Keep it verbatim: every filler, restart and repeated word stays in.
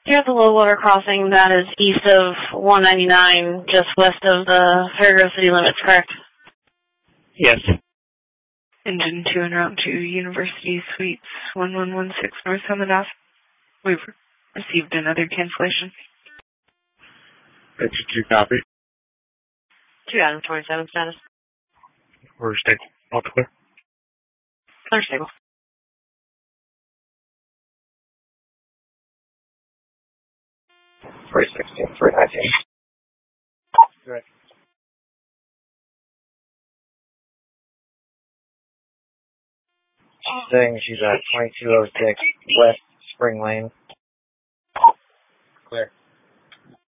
Here's the low water crossing that is east of one ninety-nine, just west of the Fairgrove city limits, correct? Yes. Engine two en route to University Suites one one one six North Summit Ave. We've received another cancellation. Engine two copy. two Adam twenty-seven status. We're stable. All clear. Clear stable. three sixteen, three nineteen. Good. She's saying she's at twenty-two oh six West Spring Lane. Clear.